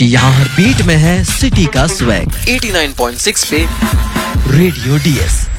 यहाँ हर बीट में है सिटी का स्वैग। 89.6 पे रेडियो डीएस।